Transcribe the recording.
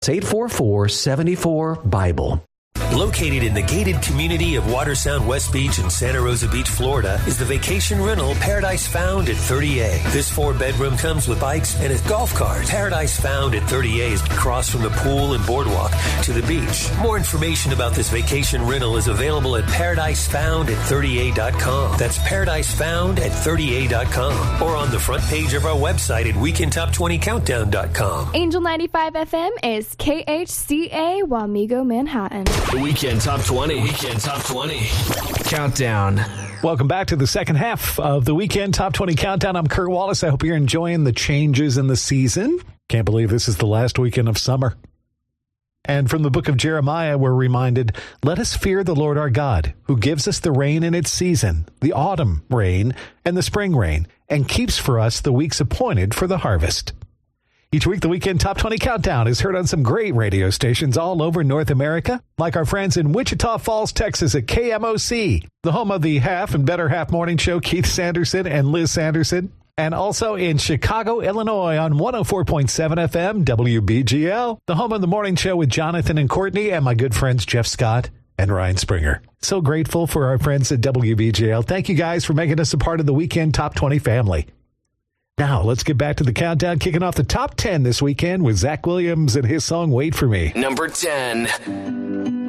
That's 844-74-BIBLE. Located in the gated community of Watersound West Beach in Santa Rosa Beach, Florida, is the vacation rental Paradise Found at 30A. This 4-bedroom comes with bikes and a golf cart. Paradise Found at 30A is across from the pool and boardwalk to the beach. More information about this vacation rental is available at paradisefound@30a.com. That's paradisefound@30a.com, or on the front page of our website at weekendtop20countdown.com. Angel 95 FM is KHCA Wamego, Manhattan. The Weekend Top 20. Weekend Top 20. Countdown. Welcome back to the second half of the Weekend Top 20 Countdown. I'm Kurt Wallace. I hope you're enjoying the changes in the season. Can't believe this is the last weekend of summer. And from the book of Jeremiah, we're reminded, let us fear the Lord our God, who gives us the rain in its season, the autumn rain and the spring rain, and keeps for us the weeks appointed for the harvest. Each week, the Weekend Top 20 Countdown is heard on some great radio stations all over North America, like our friends in Wichita Falls, Texas at KMOC, the home of the Half and Better Half Morning Show, Keith Sanderson and Liz Sanderson, and also in Chicago, Illinois on 104.7 FM, WBGL, the home of the morning show with Jonathan and Courtney and my good friends Jeff Scott and Ryan Springer. So grateful for our friends at WBGL. Thank you guys for making us a part of the Weekend Top 20 family. Now, let's get back to the countdown, kicking off the top 10 this weekend with Zach Williams and his song, Wait For Me. Number 10.